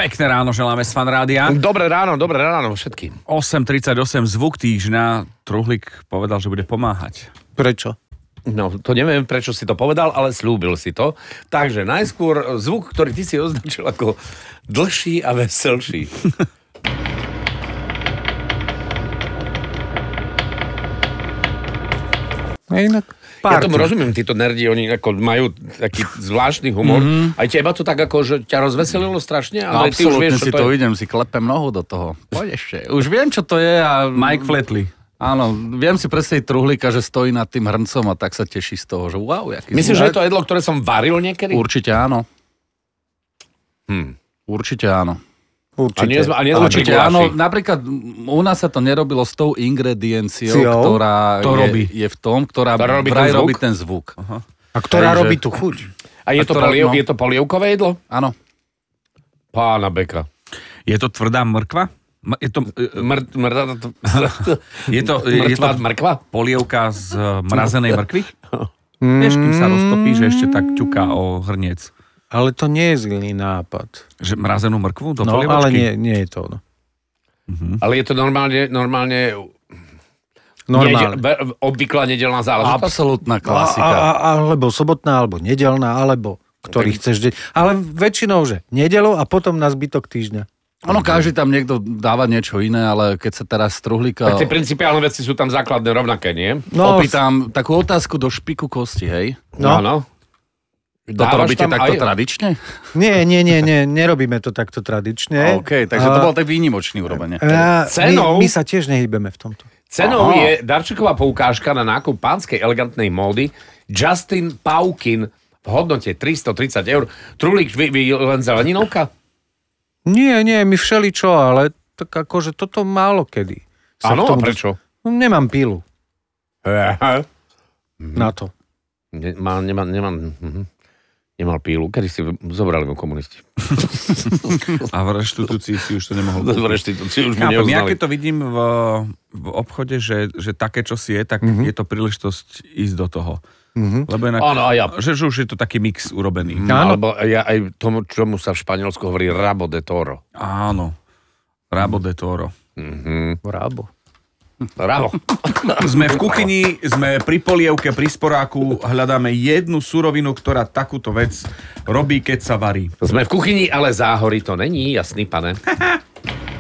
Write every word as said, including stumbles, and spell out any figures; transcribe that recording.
Pekné ráno želáme z Fan Rádia. Dobré ráno, dobré ráno všetkým. osem tridsaťosem zvuk týždňa. Truhlík povedal, že bude pomáhať. Prečo? No, to neviem, prečo si to povedal, ale slúbil si to. Takže najskôr zvuk, ktorý ty si označil ako dlhší a veselší. Inak Ja tomu rozumiem, títo nerdi, oni ako majú taký zvláštny humor. Mm-hmm. Aj teba to tak ako, že ťa rozveselilo strašne? Ale Absolutne ty už vieš, si to to je... idem, si klepem nohu do toho. Poď ešte. Už viem, čo to je. A... Mike Flatley. Áno, viem si predstaviť truhlíka, že stojí nad tým hrncom a tak sa teší z toho, že wow, jaký Myslíš, zvuk. že je to jedlo, ktoré som varil niekedy? Určite áno. Hm. Určite áno. A Určite. nie sme, a nie sme Určite pri áno. guláši. Napríklad u nás sa to nerobilo s tou ingredienciou, Ciou? ktorá To je, robí. je v tom, ktorá Ktorá robí vraj ten zvuk? robí ten zvuk. Aha. A ktorá Takže- robí tú chuť? A je, A to ktorá- poliev, no. je to polievkové jedlo? Áno. Pána Beka. Je to tvrdá mrkva? M- Je to, Mr, mr, je to, je to mŕtvá mrkva? polievka z mrazenej mrkvy? Vieš, kým sa roztopí, že ešte tak ťuká o hrniec. Ale to nie je zlý nápad. Že mrazenú mrkvu do No, polievočky? ale nie, nie je to ono. Ale je to normálne, normálne, Normálne. Nedel, obvyklá nedelná záležitosť? Absolútna A, a, klasika. a, alebo sobotná, alebo nedelná, alebo ktorý chceš deň. Ale väčšinou, že nedelu a potom na zbytok týždňa. Ono, každý tam niekto dáva niečo iné, ale keď sa teraz z truhlíka Tak tie principiálne veci sú tam základné rovnaké, nie? No, opýtam takú otázku do špiku kosti, hej? No. Áno. Toto Dávaš robíte tam takto aj- tradične? Nie, nie, nie, nie, nerobíme to takto tradične. OK, takže to bolo tak výnimočný urobené. A Cenou- my, my sa tiež nehýbeme v tomto. Cenou Aha. je darčeková poukážka na nákup pánskej elegantnej módy Justin Paukin v hodnote tristotridsať eur. Trulík, vy, vy len zeleninovka? Nie, nie, my všeličo, ale tak akože toto málo kedy. sa Áno, k a tomu- prečo? No, nemám pilu Aha. na to. Ne, má, nemá, nemá, mhm. Nemal pílu, kedy si zobrali mu komunisti. A v reštitúcii si už to nemohol V kúpiť. reštitúcii už mu Chápem, ja neuznali. keď to vidím v, v obchode, že, že také, čo si je, tak mm-hmm. je to príležitosť ísť do toho. Mm-hmm. Lebo inak, Áno, a ja. že, že už je to taký mix urobený. No, alebo ja aj tomu, čomu sa v Španielsku hovorí rabo de toro. Áno. Rabo de toro. Mhm. Vrábo. Rabo. Sme v kuchyni, sme pri polievke, pri sporáku, hľadáme jednu surovinu, ktorá takúto vec robí, keď sa varí. Sme v kuchyni, ale záhory to není, jasný pane.